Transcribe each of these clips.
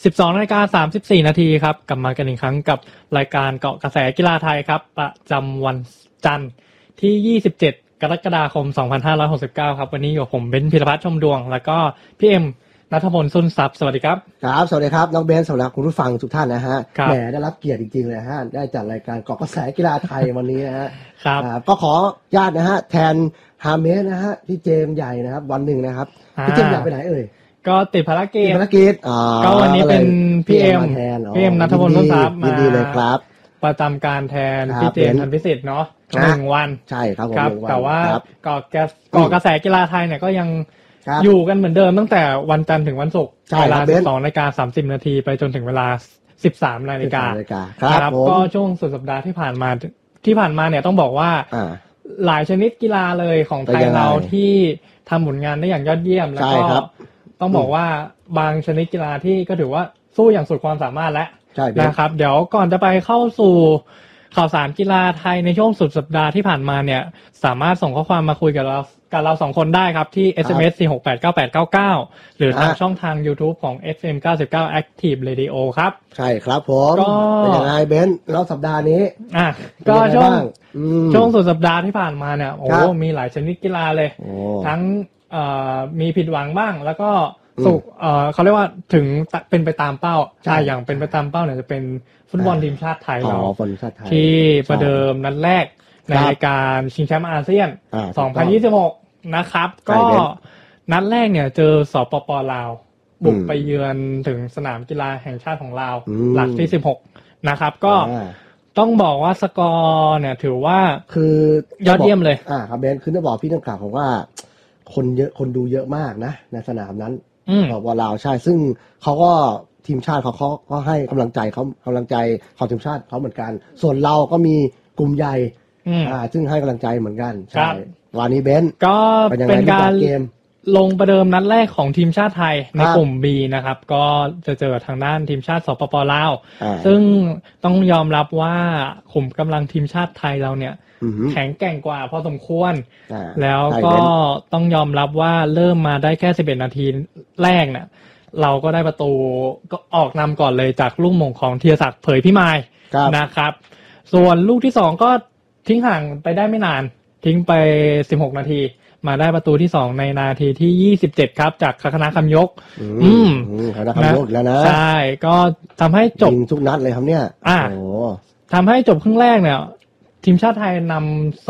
12:34 นาทีครับกลับมากันอีกครั้งกับรายการเกาะกระแสกีฬาไทยครับประจำวันจันทร์ที่27กรกฎาคม2569ครับวันนี้อยู่ผมเบนซ์พิรพัฒน์ชมดวงแล้วก็พี่เอ็มณัฐพลสุนทรัพย์สวัสดีครับครับสวัสดีครับน้องเบนซ์สวัสดีคุณผู้ฟังทุกท่านนะฮะแหมได้รับเกียรติจริงๆเลยฮะได้จัดรายการเกาะกระแสกีฬาไทยวันนี้นะฮะครับก็ขอญาตินะฮะแทนฮาเมสนะฮะพี่เจมใหญ่นะครับวันหนึ่งนะครับพี่เจมใหญ่ไปไหนเอ่ยก็ติดภารกิจก็วันนี้เป็นพี่เอ็มณัฐพลสุนทรัพย์ยินดีเลยครับประจำการแทนพี่เจมทันพิสิทธิ์เนาะ1 วันใช่ครับผมแต่ว่าเกาะกระแสกีฬาไทยเนี่ยก็ยังอยู่กันเหมือนเดิมตั้งแต่วันจันทร์ถึงวันศุกร์เวลา 12:30 นาทีไปจนถึงเวลา 13:00 นครับก็ช่วงสุดสัปดาห์ที่ผ่านมาเนี่ยต้องบอกว่าหลายชนิดกีฬาเลยของไทยเราที่ทำผลงานได้อย่างยอดเยี่ยมแล้วก็ต้องบอกว่าบางชนิดกีฬาที่ก็ถือว่าสู้อย่างสุดความสามารถแล้วนะครับเดี๋ยวก่อนจะไปเข้าสู่ข่าวสารกีฬาไทยในช่วงสุดสัปดาห์ที่ผ่านมาเนี่ยสามารถส่งข้อความมาคุยกับเรา2คนได้ครับที่ SMS 4689899 หรือทางช่องทาง YouTube ของ FM 99 Active Radio ครับใช่ครับผมเป็นยังไงเบนซ์แล้วสัปดาห์นี้ก็ช่วงสุดสัปดาห์ที่ผ่านมาเนี่ยโอ้มีหลายชนิดกีฬาเลยทั้งมีผิดหวังบ้างแล้วก็สุขเขาเรียกว่าถึงเป็นไปตามเป้าใช่อย่างเป็นไปตามเป้าเนี่ยจะเป็นฟุตบอลทีมชาติไทยเราที่ประเดิมนัดแรกในรายการชิงแชมป์อาเซียน2026นะครับก็นัดแรกเนี่ยเจอสปป.ลาวบุกไปเยือนถึงสนามกีฬาแห่งชาติของลาวหลักที่16นะครับก็ต้องบอกว่าสกอร์เนี่ยถือว่าคือยอดเยี่ยมเลยครับเบนคือต้องบอกพี่นักข่าวของว่าคนเยอะคนดูเยอะมากนะในสนามนั้นบอกว่าลาวใช่ซึ่งเขาก็ทีมชาติเขาก็ให้กำลังใจของทีมชาติเขาเหมือนกันส่วนเราก็มีกลุ่มใหญ่ซึ่งให้กำลังใจเหมือนกันใช่วันนี้เบนก็เป็นการลงประเดิมนัดแรกของทีมชาติไทยในกลุ่ม B นะครับก็จะเจอทางด้านทีมชาติสปป.ลาวซึ่งต้องยอมรับว่าขุมกำลังทีมชาติไทยเราเนี่ยแข็งแกร่งกว่าพอสมควรแล้วก็ต้องยอมรับว่าเริ่มมาได้แค่11นาทีแรกเนี่ยเราก็ได้ประตูก็ออกนำก่อนเลยจากลูกมงของธีรศักดิ์เผยพิมายนะครับส่วนลูกที่2ก็ทิ้งห่างไปได้ไม่นานทิ้งไป16นาทีมาได้ประตูที่2ในนาทีที่27ครับจากคณะคำยกคณะคำยกแล้วนะใช่ก็ทำให้จบทุกนัดเลยครับเนี่ยทำให้จบครึ่งแรกเนี่ยทีมชาติไทยนำ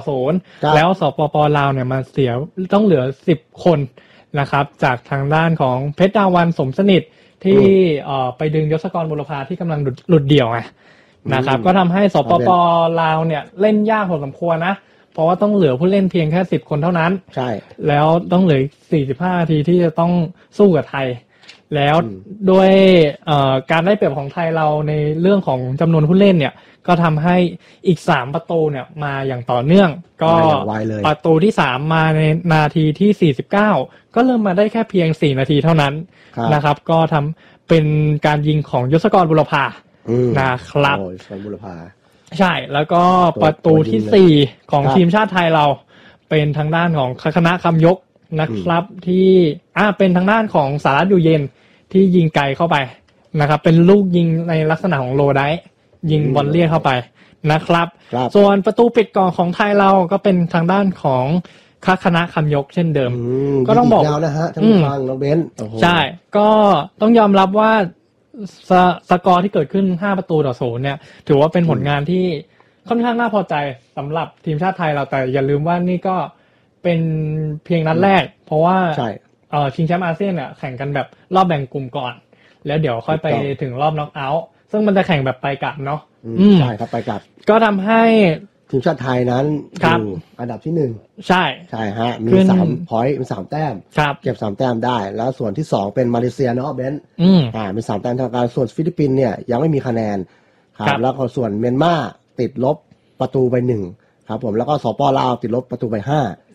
2-0แล้วสปป.ลาวเนี่ยมาเสียต้องเหลือ10คนนะครับจากทางด้านของเพชรดาวันสมสนิทที่ไปดึงยศกรบุรพาที่กำลังหลุดเดี่ยวไงนะครับก็ทำให้สปป.ลาวเนี่ยเล่นยากพอสมควรนะเพราะว่าต้องเหลือผู้เล่นเพียงแค่10คนเท่านั้นใช่แล้วต้องเหลือ45นาทีที่จะต้องสู้กับไทยแล้วด้วยการได้เปรียบของไทยเราในเรื่องของจำนวนผู้เล่นเนี่ยก็ทำให้อีก3ประตูเนี่ยมาอย่างต่อเนื่องก็ประตูที่3มาในนาทีที่49ก็เริ่มมาได้แค่เพียง4นาทีเท่านั้นนะครับก็ทำเป็นการยิงของยศกรบุรพานะครับบุรพาใช่แล้วก็ประตูที่4ของทีมชาติไทยเราเป็นทางด้านของคณะคำยกนะครับที่เป็นทางด้านของสารัตน์อยู่เย็นที่ยิงไกลเข้าไปนะครับเป็นลูกยิงในลักษณะของโลไดยิงบอลเลี่ยเข้าไปนะครับส่วนประตูปิดกองของไทยเราก็เป็นทางด้านของคณะคำยกเช่นเดิมก็ต้องบอกแล้วนะฮะทั้งฟังน้องเบนซ์ใช่ก็ต้องยอมรับว่าสกอร์ที่เกิดขึ้น5-0เนี่ยถือว่าเป็นผลงานที่ค่อนข้างน่าพอใจสำหรับทีมชาติไทยเราแต่อย่าลืมว่านี่ก็เป็นเพียงนัดแรกเพราะว่าชิงแชมป์อาเซียนเนี่ยแข่งกันแบบรอบแบ่งกลุ่มก่อนแล้วเดี๋ยวค่อยไปถึงรอบน็อกเอาท์ซึ่งมันจะแข่งแบบไปกลับเนาะใช่ครับไปกลับก็ทำให้ทีมชาติไทยนั้นอยู่อันดับที่1 ใช่ฮะมี3พอยต์มี3แต้มเก็บ3แต้มได้แล้วส่วนที่2เป็นมาเลเซียเนาะเบนซ์มี3แต้มเท่ากันส่วนฟิลิปปินส์เนี่ยยังไม่มีคะแนนครับแล้วก็ส่วนเมียนมาติดลบประตูไป1ครับผมแล้วก็สปป.ลาวติดลบประตูไป5